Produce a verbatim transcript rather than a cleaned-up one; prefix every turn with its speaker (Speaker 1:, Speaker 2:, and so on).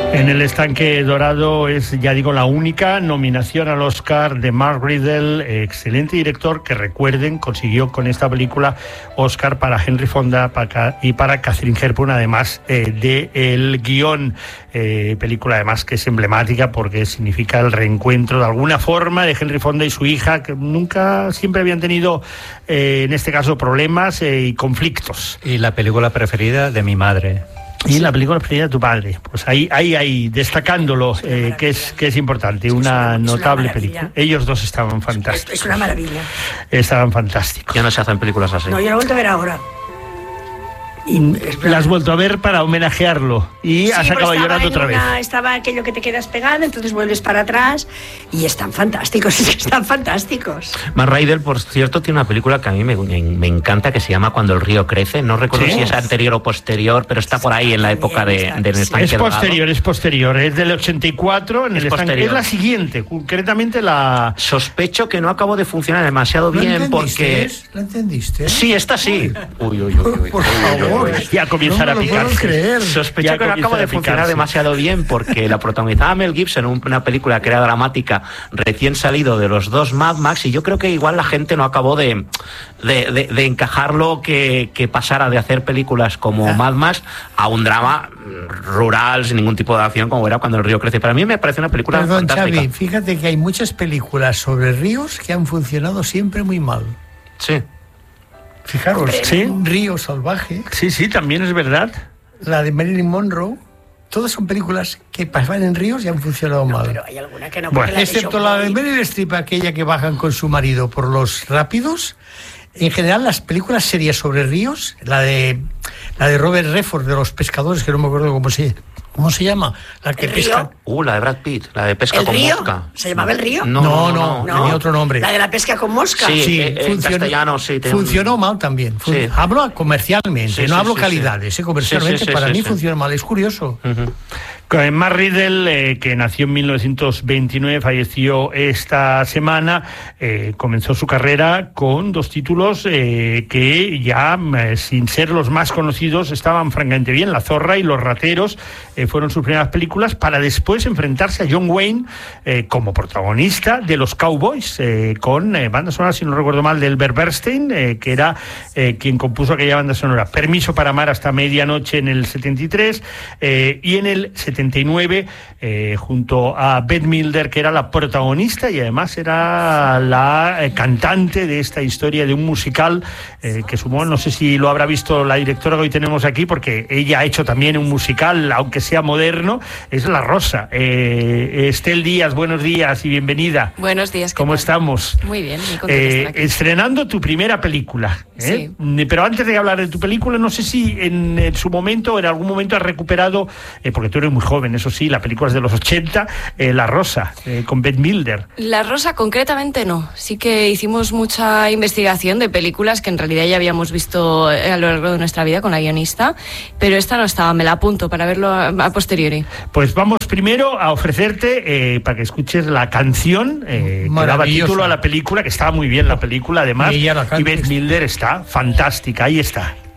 Speaker 1: En El estanque dorado es, ya digo, la única nominación al Oscar de Mark Riddle, excelente director que, recuerden, consiguió con esta película Oscar para Henry Fonda para, y para Katharine Hepburn, además eh, del guión. Eh, película además que es emblemática porque significa el reencuentro de alguna forma de Henry Fonda y su hija, que nunca, siempre habían tenido eh, en este caso problemas eh, y conflictos.
Speaker 2: Y la película preferida de mi madre.
Speaker 1: Y la película preferida de tu padre, pues ahí, ahí, ahí, destacándolo, eh, que es que es importante, es una, una notable una película. Ellos dos estaban fantásticos.
Speaker 3: Es una maravilla.
Speaker 1: Estaban fantásticos.
Speaker 4: Ya no se hacen películas así.
Speaker 3: No, yo la he vuelto a ver ahora.
Speaker 1: Y la has vuelto a ver para homenajearlo y sí, has acabado llorando otra
Speaker 3: una,
Speaker 1: vez.
Speaker 3: Estaba aquello que te quedas pegado, entonces vuelves para atrás y están fantásticos, están fantásticos.
Speaker 4: Mark Riddle, por cierto, tiene una película que a mí me, me encanta, que se llama Cuando el río crece. No recuerdo ¿Sí? si es anterior o posterior, pero está por ahí en la época de, del
Speaker 1: sí.
Speaker 4: estanque
Speaker 1: Es posterior, dorado. es posterior, es del ochenta y cuatro, en
Speaker 4: es
Speaker 1: el estanque, es la siguiente, concretamente la...
Speaker 4: Sospecho que no acabó de funcionar demasiado
Speaker 5: ¿No
Speaker 4: bien porque...
Speaker 5: ¿La entendiste?
Speaker 4: Sí, esta sí. Uy, uy, uy, uy.
Speaker 5: Por favor.
Speaker 1: Ya comienzan
Speaker 5: no
Speaker 1: a picarse.
Speaker 4: Sospecho
Speaker 1: ya
Speaker 4: que no acaba de funcionar demasiado bien porque la protagonizaba Mel Gibson, una película que era dramática, recién salido de los dos Mad Max, y yo creo que igual la gente no acabó de, de, de, de encajarlo, que, que pasara de hacer películas como ah. Mad Max a un drama rural sin ningún tipo de acción como era Cuando el río crece. Para mí me parece una película
Speaker 5: Perdón,
Speaker 4: fantástica.
Speaker 5: Xavi, fíjate que hay muchas películas sobre ríos que han funcionado siempre muy mal.
Speaker 4: Sí.
Speaker 5: Fijaros,
Speaker 1: ¿Sí?
Speaker 5: Un río salvaje.
Speaker 1: Sí, sí, también es verdad.
Speaker 5: La de Marilyn Monroe. Todas son películas que pasan en ríos y han funcionado
Speaker 3: no,
Speaker 5: mal.
Speaker 3: Pero hay alguna que no.
Speaker 5: Bueno,
Speaker 3: la
Speaker 5: excepto la de Meryl Streep, aquella que bajan con su marido por los rápidos. En general, las películas serias sobre ríos, la de la de Robert Redford de los pescadores, que no me acuerdo cómo se ¿Cómo se llama? La que pesca.
Speaker 4: Uh, la de Brad Pitt, la de pesca
Speaker 3: ¿El
Speaker 4: con
Speaker 3: río?
Speaker 4: mosca.
Speaker 3: ¿Se llamaba El río?
Speaker 5: No, no, no, no tenía otro nombre.
Speaker 3: La de la pesca con mosca.
Speaker 4: Sí,
Speaker 5: sí
Speaker 4: eh,
Speaker 5: funcionó,
Speaker 4: castellano, sí.
Speaker 5: Funcionó un... mal también. Fun... Sí. Hablo comercialmente, sí, no sí, hablo sí, calidades, sí. Eh, comercialmente sí, sí, sí, para sí, mí sí. funciona mal, es curioso.
Speaker 1: Uh-huh. Mark Riddle, eh, que nació en mil novecientos veintinueve, falleció esta semana, eh, comenzó su carrera con dos títulos eh, que ya, eh, sin ser los más conocidos, estaban francamente bien. La Zorra y Los Rateros eh, fueron sus primeras películas, para después enfrentarse a John Wayne eh, como protagonista de Los Cowboys, eh, con eh, banda sonora, si no recuerdo mal, de Elbert Bernstein, eh, que era eh, quien compuso aquella banda sonora. Permiso para amar hasta medianoche en el setenta y tres, eh, y en el setenta y nueve eh, junto a Bette Midler, que era la protagonista y además era la eh, cantante de esta historia de un musical eh, que sumó, no sé si lo habrá visto la directora que hoy tenemos aquí, porque ella ha hecho también un musical, aunque sea moderno, es La Rosa. eh, Estel Díaz, buenos días y bienvenida.
Speaker 6: Buenos días.
Speaker 1: ¿Cómo
Speaker 6: tal?
Speaker 1: estamos?
Speaker 6: Muy bien, muy contenta
Speaker 1: eh,
Speaker 6: de estar aquí.
Speaker 1: Estrenando tu primera película, ¿eh?
Speaker 6: Sí.
Speaker 1: Pero antes de hablar de tu película, no sé si en, en su momento, en algún momento has recuperado, eh, porque tú eres muy joven, eso sí, la película es de los ochenta, eh, La Rosa, eh, con Bette Midler.
Speaker 6: La Rosa concretamente no, sí que hicimos mucha investigación de películas que en realidad ya habíamos visto a lo largo de nuestra vida con la guionista, pero esta no estaba, me la apunto para verlo a, a posteriori.
Speaker 1: Pues vamos primero a ofrecerte eh, para que escuches la canción eh, que daba título a la película, que estaba muy bien la película además, y, y Bette Midler está fantástica, ahí está.